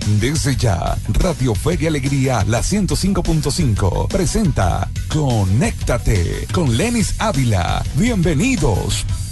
Desde ya, Radio Fe y Alegría, la 105.5, presenta Conéctate con Lenis Ávila. Bienvenidos.